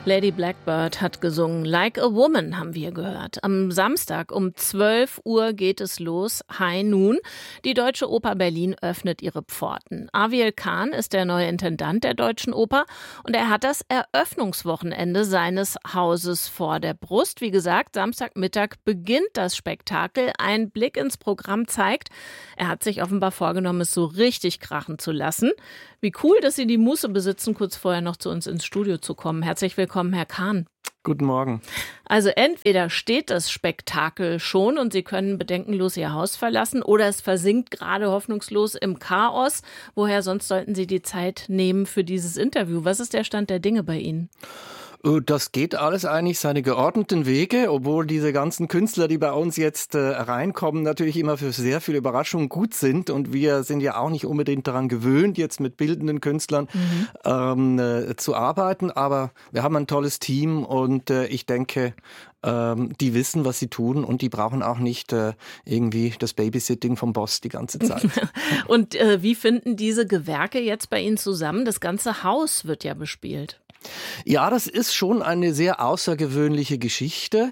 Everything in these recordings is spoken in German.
Lady Blackbird hat gesungen. Like a Woman haben wir gehört. Am Samstag um 12 Uhr geht es los. High Noon. Die Deutsche Oper Berlin öffnet ihre Pforten. Aviel Can ist der neue Intendant der Deutschen Oper und er hat das Eröffnungswochenende seines Hauses vor der Brust. Wie gesagt, Samstagmittag beginnt das Spektakel. Ein Blick ins Programm zeigt, er hat sich offenbar vorgenommen, es so richtig krachen zu lassen. Wie cool, dass Sie die Muße besitzen, kurz vorher noch zu uns ins Studio zu kommen. Herzlich willkommen, Herr Can. Guten Morgen. Also entweder steht das Spektakel schon und Sie können bedenkenlos Ihr Haus verlassen oder es versinkt gerade hoffnungslos im Chaos. Woher sonst sollten Sie die Zeit nehmen für dieses Interview? Was ist der Stand der Dinge bei Ihnen? Das geht alles eigentlich seine geordneten Wege, obwohl diese ganzen Künstler, die bei uns jetzt reinkommen, natürlich immer für sehr viele Überraschungen gut sind. Und wir sind ja auch nicht unbedingt daran gewöhnt, jetzt mit bildenden Künstlern zu arbeiten. Aber wir haben ein tolles Team und ich denke, die wissen, was sie tun und die brauchen auch nicht irgendwie das Babysitting vom Boss die ganze Zeit. Und wie finden diese Gewerke jetzt bei Ihnen zusammen? Das ganze Haus wird ja bespielt. Ja, das ist schon eine sehr außergewöhnliche Geschichte.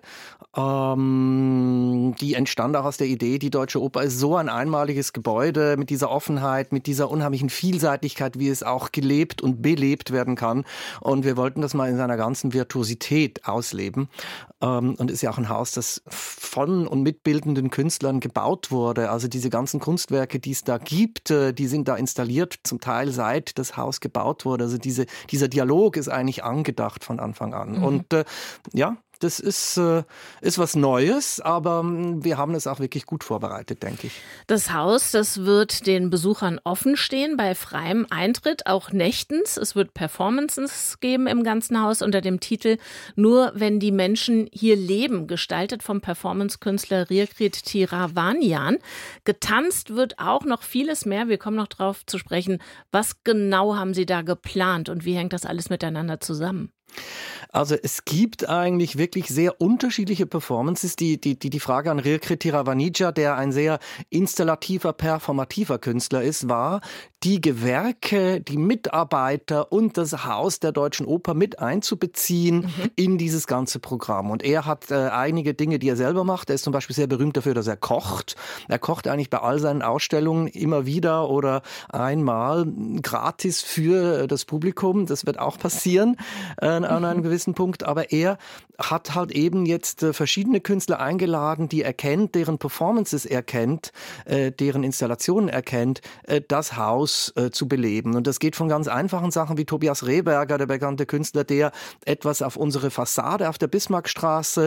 Die entstand auch aus der Idee, die Deutsche Oper ist so ein einmaliges Gebäude mit dieser Offenheit, mit dieser unheimlichen Vielseitigkeit, wie es auch gelebt und belebt werden kann. Und wir wollten das mal in seiner ganzen Virtuosität ausleben. Und ist ja auch ein Haus, das von und mit bildenden Künstlern gebaut wurde. Also diese ganzen Kunstwerke, die es da gibt, die sind da installiert, zum Teil seit das Haus gebaut wurde. Also dieser Dialog ist eigentlich angedacht von Anfang an. Mhm. Und das ist was Neues, aber wir haben es auch wirklich gut vorbereitet, denke ich. Das Haus, das wird den Besuchern offen stehen bei freiem Eintritt, auch nächtens. Es wird Performances geben im ganzen Haus unter dem Titel Nur wenn die Menschen hier leben, gestaltet vom Performancekünstler Rirkrit Tiravanian. Getanzt wird auch noch vieles mehr. Wir kommen noch drauf zu sprechen. Was genau haben Sie da geplant und wie hängt das alles miteinander zusammen? Also es gibt eigentlich wirklich sehr unterschiedliche Performances. Die Frage an Rirkrit Tiravanian, der ein sehr installativer, performativer Künstler ist, war, die Gewerke, die Mitarbeiter und das Haus der Deutschen Oper mit einzubeziehen in dieses ganze Programm. Und er hat einige Dinge, die er selber macht. Er ist zum Beispiel sehr berühmt dafür, dass er kocht. Er kocht eigentlich bei all seinen Ausstellungen immer wieder oder einmal gratis für das Publikum. Das wird auch passieren an einem gewissen Punkt. Aber er hat halt eben jetzt verschiedene Künstler eingeladen, die er kennt, deren Performances er kennt, deren Installationen er kennt, das Haus zu beleben. Und das geht von ganz einfachen Sachen wie Tobias Rehberger, der bekannte Künstler, der etwas auf unsere Fassade auf der Bismarckstraße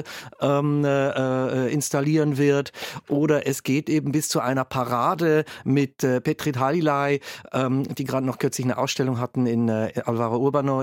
installieren wird. Oder es geht eben bis zu einer Parade mit Petrit Halilay, die gerade noch kürzlich eine Ausstellung hatten in Alvaro Urbano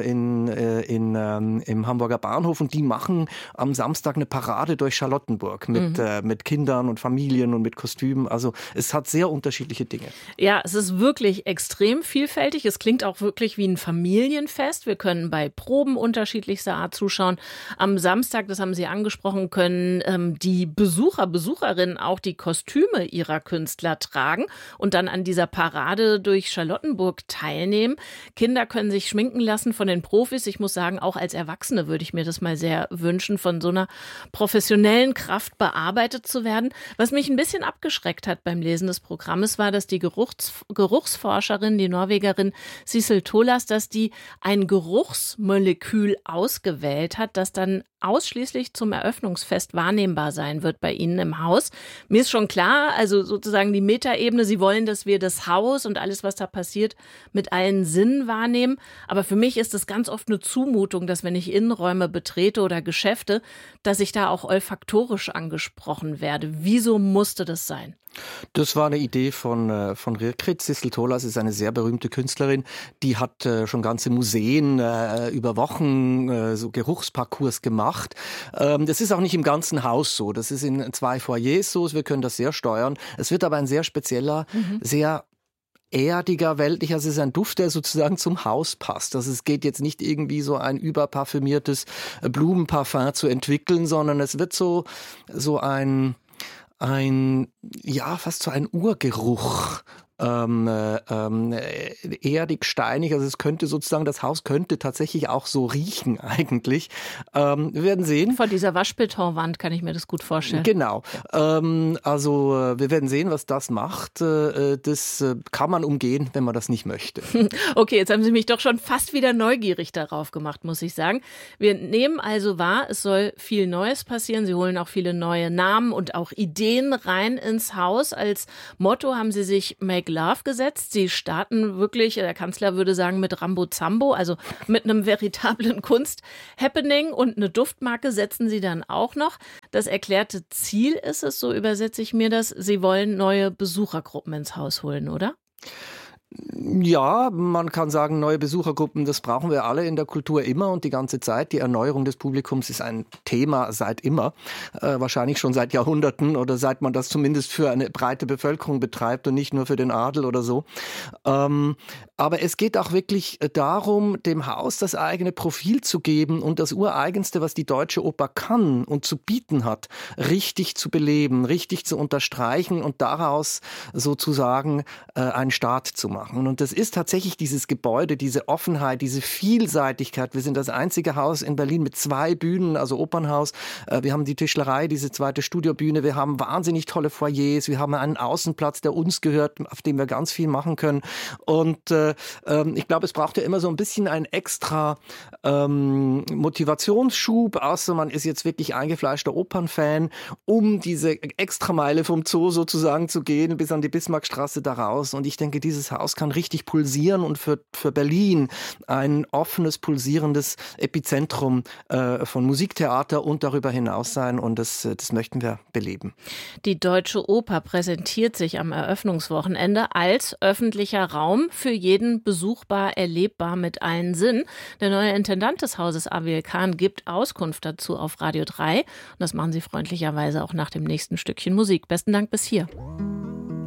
im Hamburger Bahnhof. Und die machen am Samstag eine Parade durch Charlottenburg mit Kindern und Familien und mit Kostümen. Also es hat sehr unterschiedliche Dinge. Ja, es ist wirklich extrem vielfältig. Es klingt auch wirklich wie ein Familienfest. Wir können bei Proben unterschiedlichster Art zuschauen. Am Samstag, das haben Sie angesprochen, können die Besucherinnen auch die Kostüme ihrer Künstler tragen und dann an dieser Parade durch Charlottenburg teilnehmen. Kinder können sich schminken lassen von den Profis. Ich muss sagen, auch als Erwachsene würde ich mir das mal sehr wünschen, von so einer professionellen Kraft bearbeitet zu werden. Was mich ein bisschen abgeschreckt hat beim Lesen des Programmes war, dass die Geruchsforscherin, die Norwegerin Sissel Tolas, dass die ein Geruchsmolekül ausgewählt hat, das dann ausschließlich zum Eröffnungsfest wahrnehmbar sein wird bei Ihnen im Haus. Mir ist schon klar, also sozusagen die Metaebene, Sie wollen, dass wir das Haus und alles, was da passiert, mit allen Sinnen wahrnehmen. Aber für mich ist es ganz oft eine Zumutung, dass wenn ich Innenräume betrete oder Geschäfte, dass ich da auch olfaktorisch angesprochen werde. Wieso musste das sein? Das war eine Idee von Rirkrit. Sissel Tolas ist eine sehr berühmte Künstlerin. Die hat schon ganze Museen über Wochen so Geruchsparcours gemacht. Das ist auch nicht im ganzen Haus so. Das ist in 2 Foyers so. Wir können das sehr steuern. Es wird aber ein sehr spezieller, sehr erdiger, weltlicher, es ist ein Duft, der sozusagen zum Haus passt. Also es geht jetzt nicht irgendwie so ein überparfümiertes Blumenparfum zu entwickeln, sondern es wird so fast so ein Urgeruch erdig, steinig. Also es könnte sozusagen, das Haus könnte tatsächlich auch so riechen eigentlich. Wir werden sehen. Von dieser Waschbetonwand kann ich mir das gut vorstellen. Genau. Also wir werden sehen, was das macht. Das kann man umgehen, wenn man das nicht möchte. Okay, jetzt haben Sie mich doch schon fast wieder neugierig darauf gemacht, muss ich sagen. Wir nehmen also wahr, es soll viel Neues passieren. Sie holen auch viele neue Namen und auch Ideen rein ins Haus. Als Motto haben Sie sich Make Love gesetzt. Sie starten wirklich, der Kanzler würde sagen, mit Rambozambo, also mit einem veritablen Kunst-Happening, und eine Duftmarke setzen Sie dann auch noch. Das erklärte Ziel ist es, so übersetze ich mir das, Sie wollen neue Besuchergruppen ins Haus holen, oder? Ja, man kann sagen, neue Besuchergruppen, das brauchen wir alle in der Kultur immer und die ganze Zeit. Die Erneuerung des Publikums ist ein Thema seit immer, wahrscheinlich schon seit Jahrhunderten oder seit man das zumindest für eine breite Bevölkerung betreibt und nicht nur für den Adel oder so. Aber es geht auch wirklich darum, dem Haus das eigene Profil zu geben und das Ureigenste, was die Deutsche Oper kann und zu bieten hat, richtig zu beleben, richtig zu unterstreichen und daraus sozusagen einen Start zu machen. Und das ist tatsächlich dieses Gebäude, diese Offenheit, diese Vielseitigkeit. Wir sind das einzige Haus in Berlin mit 2 Bühnen, also Opernhaus. Wir haben die Tischlerei, diese zweite Studiobühne. Wir haben wahnsinnig tolle Foyers. Wir haben einen Außenplatz, der uns gehört, auf dem wir ganz viel machen können. Und ich glaube, es braucht ja immer so ein bisschen einen extra Motivationsschub, außer man ist jetzt wirklich eingefleischter Opernfan, um diese Extrameile vom Zoo sozusagen zu gehen, bis an die Bismarckstraße da raus. Und ich denke, dieses Haus kann richtig pulsieren und für Berlin ein offenes, pulsierendes Epizentrum von Musiktheater und darüber hinaus sein. Und das möchten wir beleben. Die Deutsche Oper präsentiert sich am Eröffnungswochenende als öffentlicher Raum, für jeden besuchbar, erlebbar, mit allen Sinnen. Der neue Intendant des Hauses Aviel Kahn gibt Auskunft dazu auf Radio 3. Und das machen Sie freundlicherweise auch nach dem nächsten Stückchen Musik. Besten Dank bis hier.